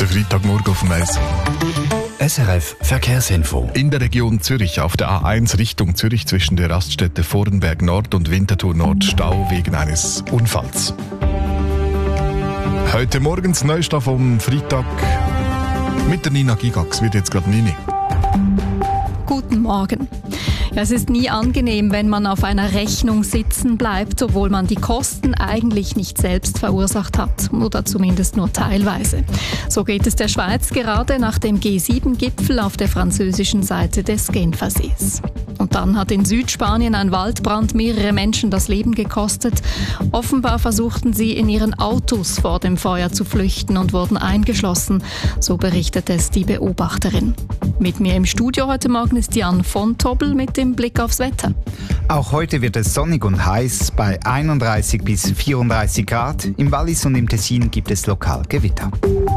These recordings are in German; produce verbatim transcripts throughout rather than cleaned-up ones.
Freitagmorgen auf dem Eis. S R F Verkehrsinfo. In der Region Zürich auf der A eins Richtung Zürich zwischen der Raststätte Vorenberg Nord und Winterthur Nord Stau wegen eines Unfalls. Heute morgens Neustart vom Freitag mit der Nina Gigax. Wird jetzt gerade Nini. Guten Morgen. Ja, es ist nie angenehm, wenn man auf einer Rechnung sitzen bleibt, obwohl man die Kosten eigentlich nicht selbst verursacht hat. Oder zumindest nur teilweise. So geht es der Schweiz gerade nach dem G sieben Gipfel auf der französischen Seite des Genfersees. Und dann hat in Südspanien ein Waldbrand mehrere Menschen das Leben gekostet. Offenbar versuchten sie in ihren Autos vor dem Feuer zu flüchten und wurden eingeschlossen. So berichtet es die Beobachterin. Mit mir im Studio heute Morgen ist Jan von Tobel mit dem Blick aufs Wetter. Auch heute wird es sonnig und heiß bei einunddreißig bis vierunddreißig Grad. Im Wallis und im Tessin gibt es lokal Gewitter.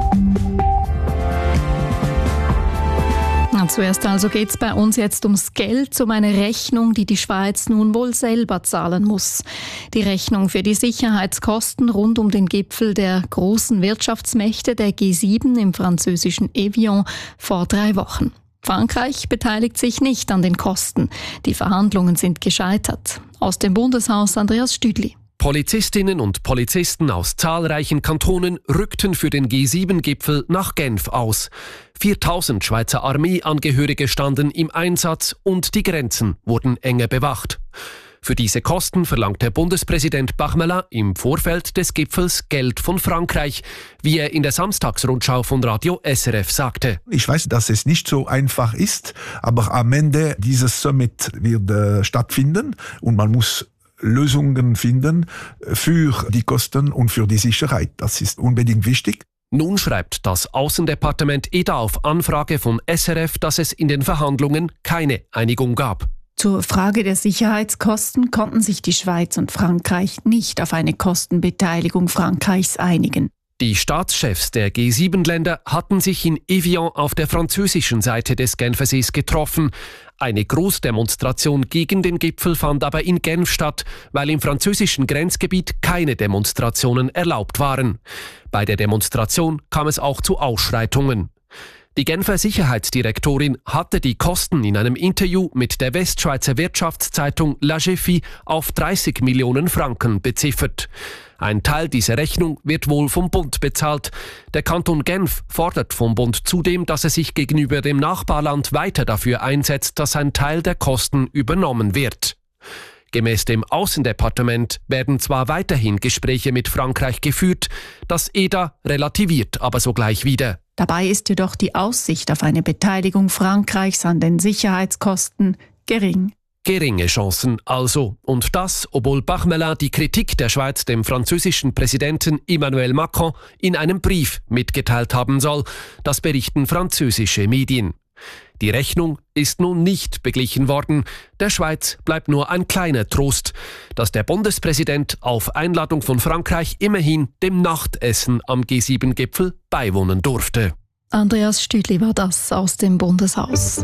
Ja, zuerst also geht es bei uns jetzt ums Geld, um eine Rechnung, die die Schweiz nun wohl selber zahlen muss. Die Rechnung für die Sicherheitskosten rund um den Gipfel der großen Wirtschaftsmächte der G sieben im französischen Evian vor drei Wochen. Frankreich beteiligt sich nicht an den Kosten. Die Verhandlungen sind gescheitert. Aus dem Bundeshaus Andreas Stüdli. Polizistinnen und Polizisten aus zahlreichen Kantonen rückten für den G sieben Gipfel nach Genf aus. viertausend Schweizer Armeeangehörige standen im Einsatz und die Grenzen wurden enger bewacht. Für diese Kosten verlangte Bundespräsident Bachmelin im Vorfeld des Gipfels Geld von Frankreich, wie er in der Samstagsrundschau von Radio S R F sagte. Ich weiß, dass es nicht so einfach ist, aber am Ende dieses Summit wird äh, stattfinden und man muss Lösungen finden für die Kosten und für die Sicherheit. Das ist unbedingt wichtig. Nun schreibt das Außendepartement E D A auf Anfrage von S R F, dass es in den Verhandlungen keine Einigung gab. Zur Frage der Sicherheitskosten konnten sich die Schweiz und Frankreich nicht auf eine Kostenbeteiligung Frankreichs einigen. Die Staatschefs der G sieben Länder hatten sich in Evian auf der französischen Seite des Genfersees getroffen. Eine Großdemonstration gegen den Gipfel fand aber in Genf statt, weil im französischen Grenzgebiet keine Demonstrationen erlaubt waren. Bei der Demonstration kam es auch zu Ausschreitungen. Die Genfer Sicherheitsdirektorin hatte die Kosten in einem Interview mit der Westschweizer Wirtschaftszeitung La Géfie auf dreißig Millionen Franken beziffert. Ein Teil dieser Rechnung wird wohl vom Bund bezahlt. Der Kanton Genf fordert vom Bund zudem, dass er sich gegenüber dem Nachbarland weiter dafür einsetzt, dass ein Teil der Kosten übernommen wird. Gemäß dem Außendepartement werden zwar weiterhin Gespräche mit Frankreich geführt, das E D A relativiert aber sogleich wieder. Dabei ist jedoch die Aussicht auf eine Beteiligung Frankreichs an den Sicherheitskosten gering. Geringe Chancen also. Und das, obwohl Bachmelin die Kritik der Schweiz dem französischen Präsidenten Emmanuel Macron in einem Brief mitgeteilt haben soll. Das berichten französische Medien. Die Rechnung ist nun nicht beglichen worden. Der Schweiz bleibt nur ein kleiner Trost, dass der Bundespräsident auf Einladung von Frankreich immerhin dem Nachtessen am G sieben Gipfel beiwohnen durfte. Andreas Stüdli war das aus dem Bundeshaus.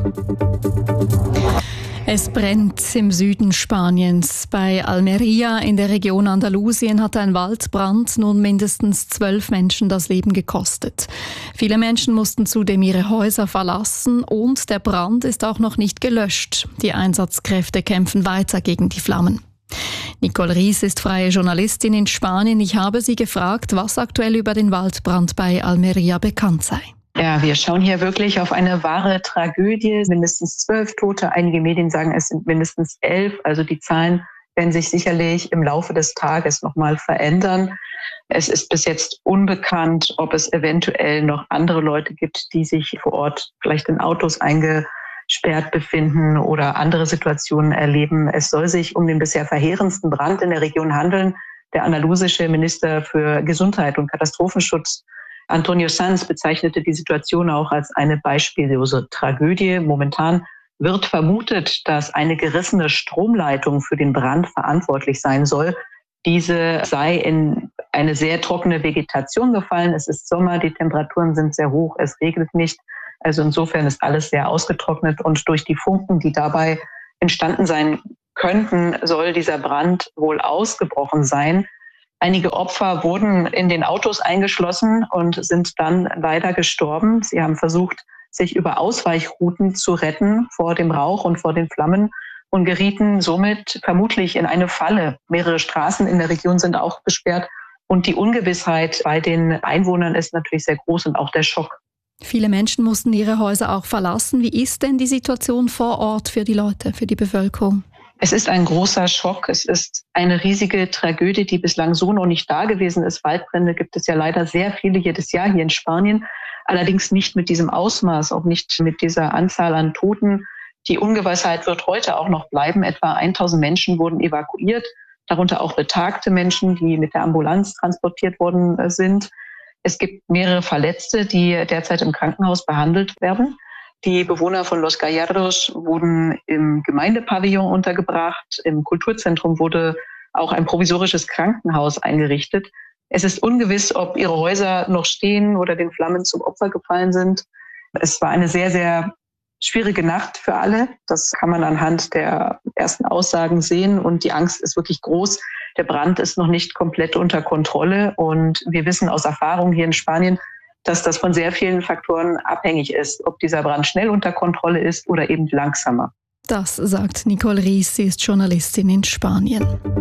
Es brennt im Süden Spaniens. Bei Almería in der Region Andalusien hat ein Waldbrand nun mindestens zwölf Menschen das Leben gekostet. Viele Menschen mussten zudem ihre Häuser verlassen und der Brand ist auch noch nicht gelöscht. Die Einsatzkräfte kämpfen weiter gegen die Flammen. Nicole Ries ist freie Journalistin in Spanien. Ich habe sie gefragt, was aktuell über den Waldbrand bei Almería bekannt sei. Ja, wir schauen hier wirklich auf eine wahre Tragödie. Mindestens zwölf Tote, einige Medien sagen, es sind mindestens elf. Also die Zahlen werden sich sicherlich im Laufe des Tages nochmal verändern. Es ist bis jetzt unbekannt, ob es eventuell noch andere Leute gibt, die sich vor Ort vielleicht in Autos eingesperrt befinden oder andere Situationen erleben. Es soll sich um den bisher verheerendsten Brand in der Region handeln. Der andalusische Minister für Gesundheit und Katastrophenschutz Antonio Sanz bezeichnete die Situation auch als eine beispiellose Tragödie. Momentan wird vermutet, dass eine gerissene Stromleitung für den Brand verantwortlich sein soll. Diese sei in eine sehr trockene Vegetation gefallen. Es ist Sommer, die Temperaturen sind sehr hoch, es regnet nicht. Also insofern ist alles sehr ausgetrocknet und durch die Funken, die dabei entstanden sein könnten, soll dieser Brand wohl ausgebrochen sein. Einige Opfer wurden in den Autos eingeschlossen und sind dann leider gestorben. Sie haben versucht, sich über Ausweichrouten zu retten vor dem Rauch und vor den Flammen und gerieten somit vermutlich in eine Falle. Mehrere Straßen in der Region sind auch gesperrt und die Ungewissheit bei den Einwohnern ist natürlich sehr groß und auch der Schock. Viele Menschen mussten ihre Häuser auch verlassen. Wie ist denn die Situation vor Ort für die Leute, für die Bevölkerung? Es ist ein großer Schock. Es ist eine riesige Tragödie, die bislang so noch nicht da gewesen ist. Waldbrände gibt es ja leider sehr viele jedes Jahr hier in Spanien. Allerdings nicht mit diesem Ausmaß, auch nicht mit dieser Anzahl an Toten. Die Ungewissheit wird heute auch noch bleiben. Etwa tausend Menschen wurden evakuiert, darunter auch betagte Menschen, die mit der Ambulanz transportiert worden sind. Es gibt mehrere Verletzte, die derzeit im Krankenhaus behandelt werden. Die Bewohner von Los Gallardos wurden im Gemeindepavillon untergebracht. Im Kulturzentrum wurde auch ein provisorisches Krankenhaus eingerichtet. Es ist ungewiss, ob ihre Häuser noch stehen oder den Flammen zum Opfer gefallen sind. Es war eine sehr, sehr schwierige Nacht für alle. Das kann man anhand der ersten Aussagen sehen. Und die Angst ist wirklich groß. Der Brand ist noch nicht komplett unter Kontrolle. Und wir wissen aus Erfahrung hier in Spanien, dass das von sehr vielen Faktoren abhängig ist, ob dieser Brand schnell unter Kontrolle ist oder eben langsamer. Das sagt Nicole Ries, sie ist Journalistin in Spanien.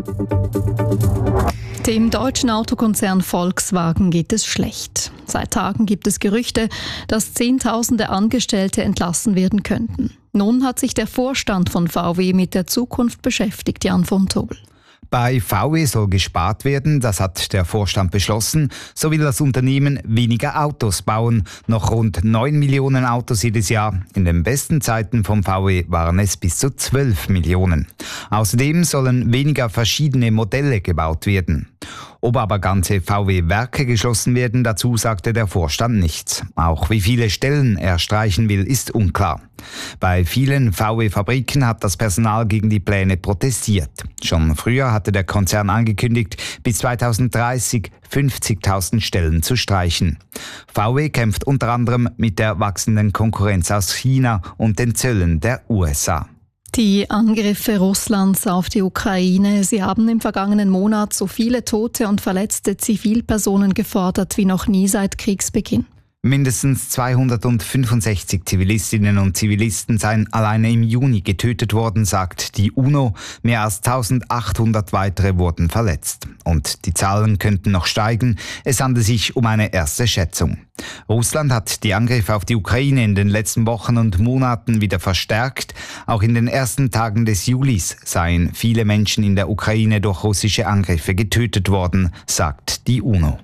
Dem deutschen Autokonzern Volkswagen geht es schlecht. Seit Tagen gibt es Gerüchte, dass Zehntausende Angestellte entlassen werden könnten. Nun hat sich der Vorstand von V W mit der Zukunft beschäftigt, Jan von Tobel. Bei V W soll gespart werden, das hat der Vorstand beschlossen. So will das Unternehmen weniger Autos bauen, noch rund neun Millionen Autos jedes Jahr. In den besten Zeiten vom V W waren es bis zu zwölf Millionen. Außerdem sollen weniger verschiedene Modelle gebaut werden. Ob aber ganze V W-Werke geschlossen werden, dazu sagte der Vorstand nichts. Auch wie viele Stellen er streichen will, ist unklar. Bei vielen V W-Fabriken hat das Personal gegen die Pläne protestiert. Schon früher hatte der Konzern angekündigt, bis zweitausenddreißig fünfzigtausend Stellen zu streichen. V W kämpft unter anderem mit der wachsenden Konkurrenz aus China und den Zöllen der U S A. Die Angriffe Russlands auf die Ukraine, sie haben im vergangenen Monat so viele tote und verletzte Zivilpersonen gefordert wie noch nie seit Kriegsbeginn. Mindestens zweihundertfünfundsechzig Zivilistinnen und Zivilisten seien alleine im Juni getötet worden, sagt die UNO. Mehr als eintausendachthundert weitere wurden verletzt. Und die Zahlen könnten noch steigen. Es handelt sich um eine erste Schätzung. Russland hat die Angriffe auf die Ukraine in den letzten Wochen und Monaten wieder verstärkt. Auch in den ersten Tagen des Julis seien viele Menschen in der Ukraine durch russische Angriffe getötet worden, sagt die UNO.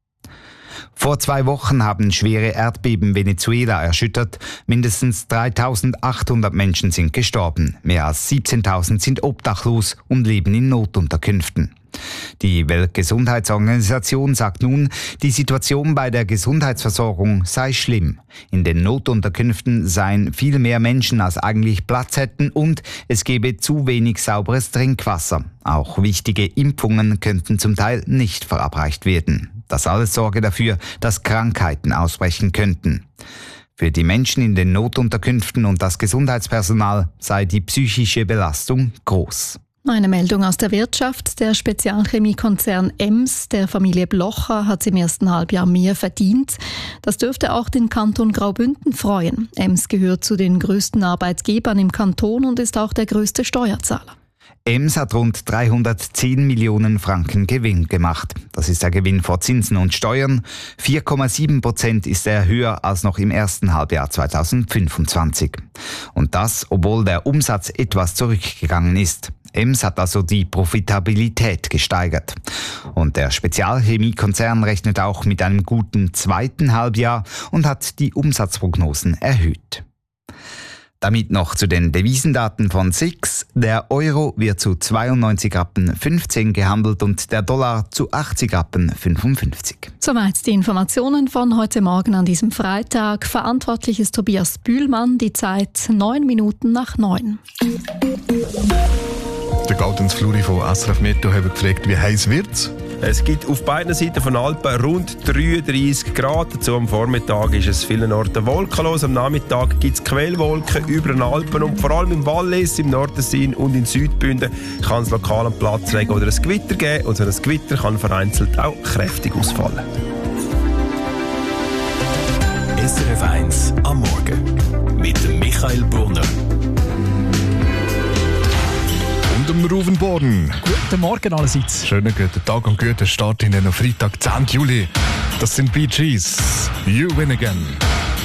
Vor zwei Wochen haben schwere Erdbeben Venezuela erschüttert. Mindestens dreitausendachthundert Menschen sind gestorben. Mehr als siebzehntausend sind obdachlos und leben in Notunterkünften. Die Weltgesundheitsorganisation sagt nun, die Situation bei der Gesundheitsversorgung sei schlimm. In den Notunterkünften seien viel mehr Menschen, als eigentlich Platz hätten, und es gebe zu wenig sauberes Trinkwasser. Auch wichtige Impfungen könnten zum Teil nicht verabreicht werden. Das alles sorge dafür, dass Krankheiten ausbrechen könnten. Für die Menschen in den Notunterkünften und das Gesundheitspersonal sei die psychische Belastung groß. Eine Meldung aus der Wirtschaft. Der Spezialchemiekonzern E M S der Familie Blocher hat im ersten Halbjahr mehr verdient. Das dürfte auch den Kanton Graubünden freuen. E M S gehört zu den größten Arbeitgebern im Kanton und ist auch der größte Steuerzahler. E M S hat rund dreihundertzehn Millionen Franken Gewinn gemacht. Das ist der Gewinn vor Zinsen und Steuern. vier Komma sieben Prozent ist er höher als noch im ersten Halbjahr zweitausendfünfundzwanzig. Und das, obwohl der Umsatz etwas zurückgegangen ist. E M S hat also die Profitabilität gesteigert. Und der Spezialchemiekonzern rechnet auch mit einem guten zweiten Halbjahr und hat die Umsatzprognosen erhöht. Damit noch zu den Devisendaten von S I X. Der Euro wird zu zweiundneunzig Rappen fünfzehn gehandelt und der Dollar zu achtzig Rappen fünfundfünfzig. Soweit die Informationen von heute Morgen an diesem Freitag. Verantwortlich ist Tobias Bühlmann. Die Zeit neun Minuten nach neun. Der Gautens Fluri von S R F Meteo hat gefragt, wie heiß wird's? Es gibt auf beiden Seiten von Alpen rund dreiunddreissig Grad. Dazu am Vormittag ist es vielen Orten wolkenlos. Am Nachmittag gibt es Quellwolken über den Alpen und vor allem im Wallis, im Nordessin und in Südbünden kann es lokal einen Platzregen oder ein Gewitter geben. Und so ein Gewitter kann vereinzelt auch kräftig ausfallen. S R F eins am Morgen mit dem Michael Brunner. Und dem Ruven Boden. Guten Morgen allerseits. Schönen guten Tag und guten Start in den Freitag, zehnten Juli. Das sind Bee Gees. You win again.